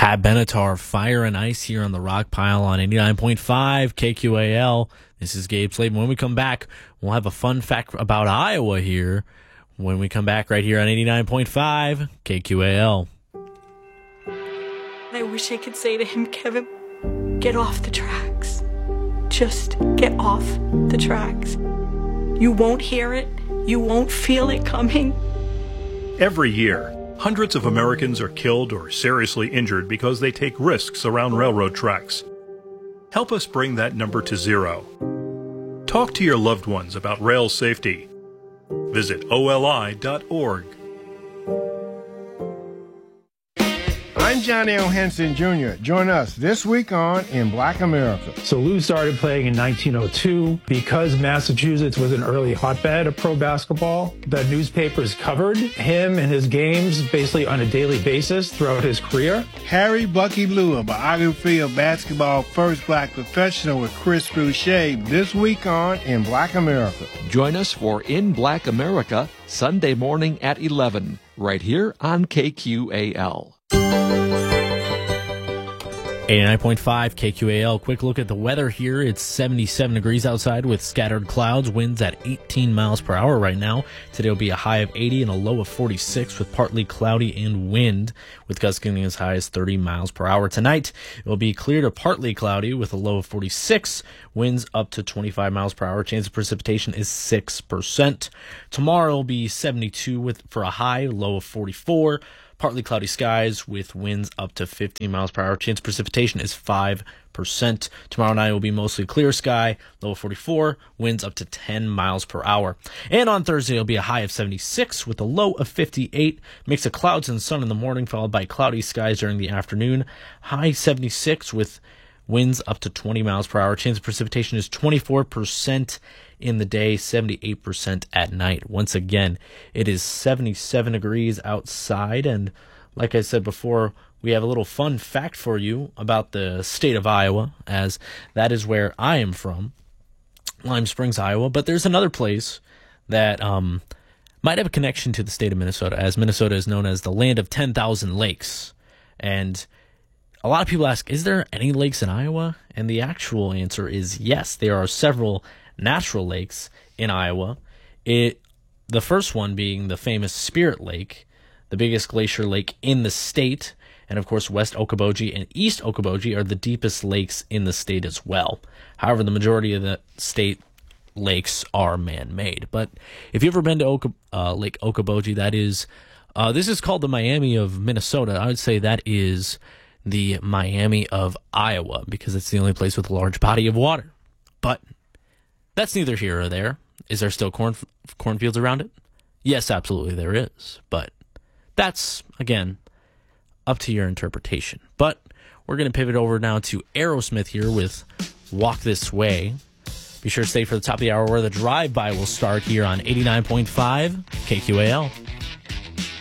Pat Benatar, Fire and Ice here on the Rock Pile on 89.5 KQAL. This is Gabe Slavin. When we come back, we'll have a fun fact about Iowa here. When we come back right here on 89.5 KQAL. I wish I could say to him, Kevin, get off the tracks. Just get off the tracks. You won't hear it. You won't feel it coming. Every year, hundreds of Americans are killed or seriously injured because they take risks around railroad tracks. Help us bring that number to zero. Talk to your loved ones about rail safety. Visit oli.org. I'm Johnny O. Henson Jr. Join us this week on In Black America. So Lou started playing in 1902. Because Massachusetts was an early hotbed of pro basketball, the newspapers covered him and his games basically on a daily basis throughout his career. Harry Bucky Lou, a biography of basketball first black professional with Chris Boucher this week on In Black America. Join us for In Black America, Sunday morning at 11, right here on KQAL. 89.5 KQAL. Quick look at the weather here. It's 77 degrees outside with scattered clouds. Winds at 18 miles per hour right now. Today will be a high of 80 and a low of 46 with partly cloudy and wind with gusts getting as high as 30 miles per hour. Tonight it will be clear to partly cloudy with a low of 46. Winds up to 25 miles per hour. Chance of precipitation is 6%. Tomorrow will be 72 for a high, low of 44. Partly cloudy skies with winds up to 15 miles per hour. Chance of precipitation is 5%. Tomorrow night will be mostly clear sky, low of 44, winds up to 10 miles per hour. And on Thursday, it'll be a high of 76 with a low of 58. Mix of clouds and sun in the morning, followed by cloudy skies during the afternoon. High 76 with winds up to 20 miles per hour. Chance of precipitation is 24% in the day, 78% at night. Once again, it is 77 degrees outside, and like I said before, we have a little fun fact for you about the state of Iowa, as that is where I am from, Lime Springs, Iowa. But there's another place that might have a connection to the state of Minnesota, as Minnesota is known as the land of 10,000 lakes. And a lot of people ask, is there any lakes in Iowa? And the actual answer is yes. There are several natural lakes in Iowa. The first one being the famous Spirit Lake, the biggest glacier lake in the state. And of course, West Okoboji and East Okoboji are the deepest lakes in the state as well. However, the majority of the state lakes are man-made. But if you've ever been to Lake Okoboji, that is, this is called the Miami of Minnesota. I would say that is the Miami of Iowa because it's the only place with a large body of water. But that's neither here or there. Is there still cornfields around it? Yes, absolutely there is. But that's, again, up to your interpretation. But we're going to pivot over now to Aerosmith here with Walk This Way. Be sure to stay for the top of the hour where the drive-by will start here on 89.5 KQAL.